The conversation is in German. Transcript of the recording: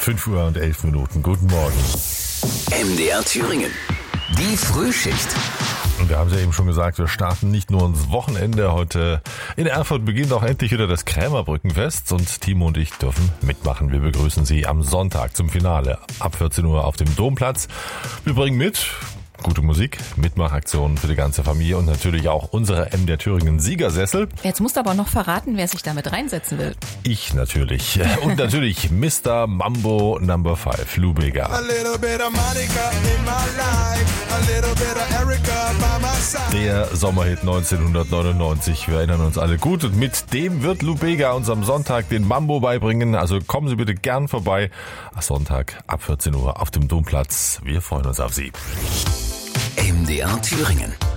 5 Uhr und 11 Minuten. Guten Morgen. MDR Thüringen. Die Frühschicht. Und wir haben es ja eben schon gesagt, wir starten nicht nur ins Wochenende. Heute in Erfurt beginnt auch endlich wieder das Krämerbrückenfest und Timo und ich dürfen mitmachen. Wir begrüßen Sie am Sonntag zum Finale ab 14 Uhr auf dem Domplatz. Wir bringen mit gute Musik, Mitmachaktionen für die ganze Familie und natürlich auch unsere MDR Thüringen Siegersessel. Jetzt musst du aber noch verraten, wer sich damit reinsetzen will. Ich natürlich. Und natürlich Mr. Mambo No. 5, Lou Bega. Der Sommerhit 1999, wir erinnern uns alle gut. Und mit dem wird Lou Bega uns am Sonntag den Mambo beibringen. Also kommen Sie bitte gern vorbei. Am Sonntag ab 14 Uhr auf dem Domplatz. Wir freuen uns auf Sie. MDR Thüringen.